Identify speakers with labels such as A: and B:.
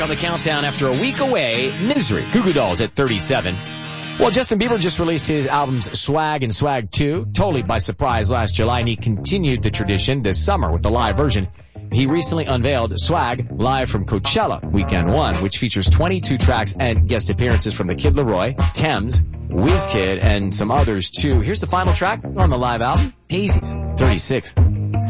A: on the countdown after a week away. Misery. Goo Goo Dolls at 37. Well, Justin Bieber just released his albums Swag and Swag 2, totally by surprise last July, and he continued the tradition this summer with the live version. He recently unveiled Swag live from Coachella Weekend 1, which features 22 tracks and guest appearances from The Kid Laroi, Thames, WizKid, and some others too. Here's the final track on the live album, Daisies, 36.